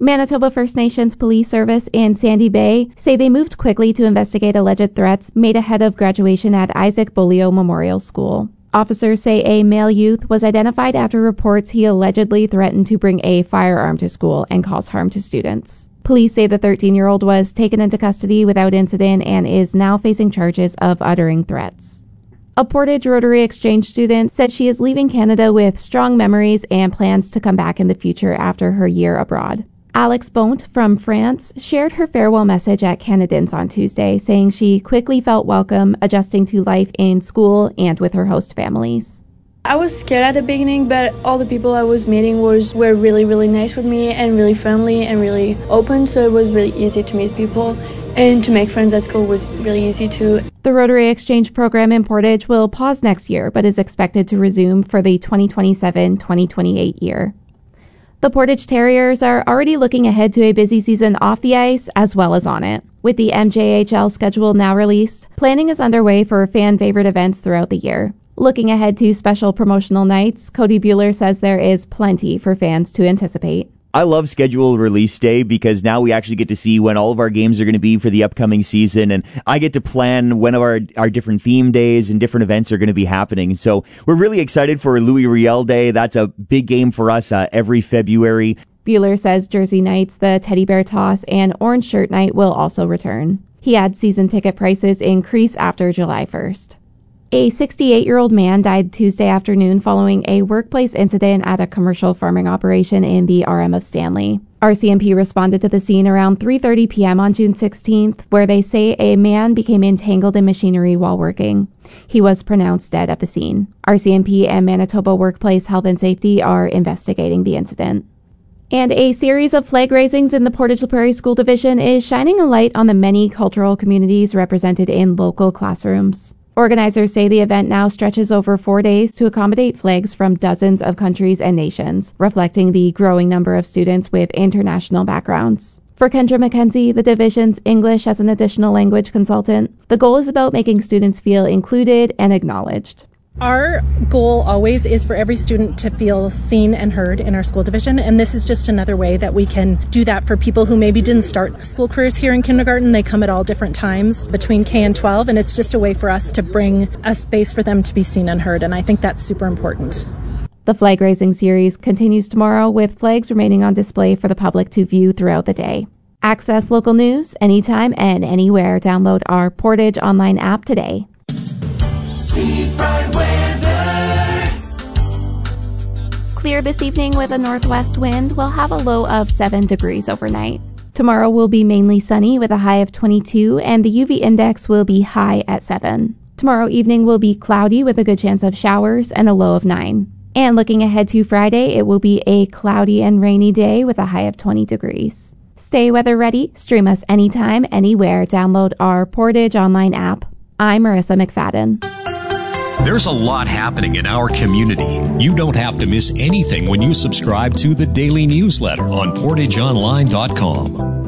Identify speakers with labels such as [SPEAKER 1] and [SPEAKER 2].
[SPEAKER 1] Manitoba First Nations Police Service in Sandy Bay say they moved quickly to investigate alleged threats made ahead of graduation at Isaac Beaulieu Memorial School. Officers say a male youth was identified after reports he allegedly threatened to bring a firearm to school and cause harm to students. Police say the 13-year-old was taken into custody without incident and is now facing charges of uttering threats. A Portage Rotary Exchange student said she is leaving Canada with strong memories and plans to come back in the future after her year abroad. Alex Bont from France shared her farewell message at Canadians on Tuesday, saying she quickly felt welcome adjusting to life in school and with her host families.
[SPEAKER 2] I was scared at the beginning, but all the people I was meeting were really, really nice with me and really friendly and really open, so it was really easy to meet people. And to make friends at school was really easy too.
[SPEAKER 1] The Rotary Exchange program in Portage will pause next year, but is expected to resume for the 2027-2028 year. The Portage Terriers are already looking ahead to a busy season off the ice as well as on it. With the MJHL schedule now released, planning is underway for fan-favorite events throughout the year. Looking ahead to special promotional nights, Cody Bueller says there is plenty for fans to anticipate.
[SPEAKER 3] I love scheduled release day because now we actually get to see when all of our games are going to be for the upcoming season, and I get to plan when our different theme days and different events are going to be happening. So we're really excited for Louis Riel Day. That's a big game for us every February.
[SPEAKER 1] Bueller says Jersey Nights, the Teddy Bear Toss, and Orange Shirt Night will also return. He adds season ticket prices increase after July 1st. A 68-year-old man died Tuesday afternoon following a workplace incident at a commercial farming operation in the RM of Stanley. RCMP responded to the scene around 3:30 p.m. on June 16th, where they say a man became entangled in machinery while working. He was pronounced dead at the scene. RCMP and Manitoba Workplace Health and Safety are investigating the incident. And a series of flag raisings in the Portage La Prairie School Division is shining a light on the many cultural communities represented in local classrooms. Organizers say the event now stretches over 4 days to accommodate flags from dozens of countries and nations, reflecting the growing number of students with international backgrounds. For Kendra McKenzie, the division's English as an additional language consultant, the goal is about making students feel included and acknowledged.
[SPEAKER 4] Our goal always is for every student to feel seen and heard in our school division, and this is just another way that we can do that for people who maybe didn't start school careers here in kindergarten. They come at all different times between K and 12, and it's just a way for us to bring a space for them to be seen and heard, and I think that's super important.
[SPEAKER 1] The flag raising series continues tomorrow, with flags remaining on display for the public to view throughout the day. Access local news anytime and anywhere. Download our Portage online app today. Clear this evening with a northwest wind. We'll have a low of 7 degrees overnight. Tomorrow will be mainly sunny with a high of 22, and the UV index will be high at 7. Tomorrow evening will be cloudy with a good chance of showers and a low of 9. And looking ahead to Friday, it will be a cloudy and rainy day with a high of 20 degrees. Stay weather ready. Stream us anytime, anywhere. Download our Portage online app. I'm Marissa McFadden.
[SPEAKER 5] There's a lot happening in our community. You don't have to miss anything when you subscribe to the daily newsletter on PortageOnline.com.